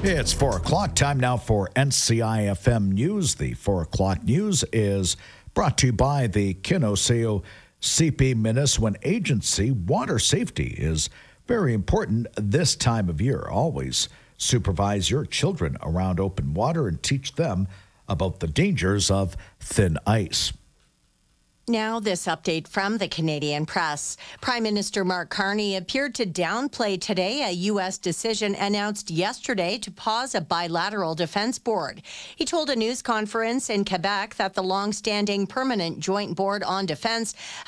It's 4 o'clock. Time now for NCIFM News. The 4 o'clock news is brought to you by the Kinoseo CP Minnesota Agency. Water safety is very important this time of year. Always supervise your children around open water and teach them about the dangers of thin ice. Now, this update from the Canadian Press. Prime Minister Mark Carney appeared to downplay today a U.S. decision announced yesterday to pause a bilateral defense board. He told a news conference in Quebec that the long-standing Permanent Joint Board on Defense